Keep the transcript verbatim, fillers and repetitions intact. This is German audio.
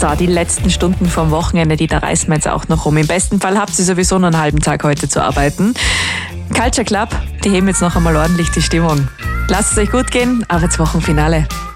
So, die letzten Stunden vom Wochenende, die da reißen wir jetzt auch noch um. Im besten Fall habt ihr sowieso nur einen halben Tag heute zu arbeiten. Culture Club, die heben jetzt noch einmal ordentlich die Stimmung. Lasst es euch gut gehen, aber das Wochenfinale.